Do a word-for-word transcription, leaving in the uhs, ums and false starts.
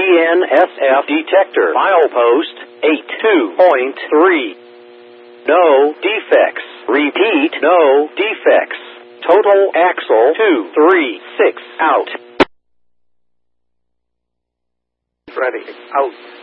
N S F detector. Milepost eighty-two point three. No defects. Repeat, no defects. Total axle two three six out. Ready. Out.